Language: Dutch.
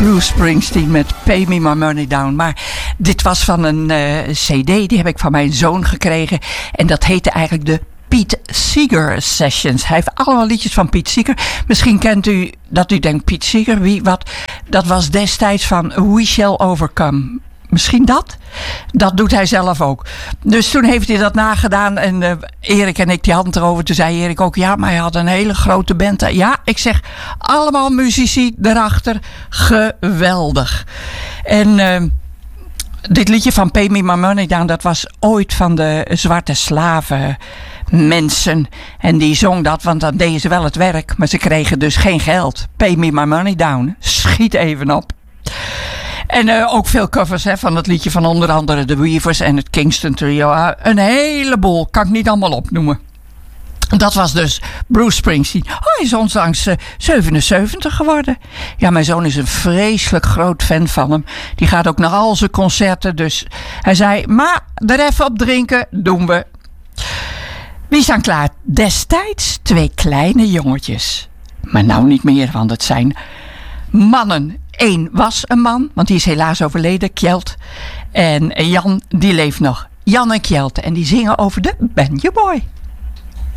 Bruce Springsteen met Pay Me My Money Down. Maar dit was van een cd, die heb ik van mijn zoon gekregen. En dat heette eigenlijk de Pete Seeger Sessions. Hij heeft allemaal liedjes van Pete Seeger. Misschien kent u dat u denkt, Pete Seeger, wie, wat? Dat was destijds van We Shall Overcome. Misschien dat? Dat doet hij zelf ook. Dus toen heeft hij dat nagedaan. En Erik en ik die hand erover. Toen zei Erik ook, ja, maar hij had een hele grote band. Ja, ik zeg, allemaal muzici erachter. Geweldig. En dit liedje van Pay Me My Money Down, dat was ooit van de zwarte slaven mensen. En die zong dat, want dan deden ze wel het werk. Maar ze kregen dus geen geld. Pay Me My Money Down. Schiet even op. En ook veel covers van het liedje van onder andere de Weavers en het Kingston Trio. Een heleboel, kan ik niet allemaal opnoemen. Dat was dus Bruce Springsteen. Oh, hij is onlangs 77 geworden. Ja, mijn zoon is een vreselijk groot fan van hem. Die gaat ook naar al zijn concerten. Dus hij zei, maar er even op drinken, doen we. Wie staan klaar? Destijds 2 kleine jongetjes. Maar nou niet meer, want het zijn mannen. 1 was een man, want die is helaas overleden, Kjeld. En Jan, die leeft nog. Jan en Kjeld. En die zingen over de Banjo Boy.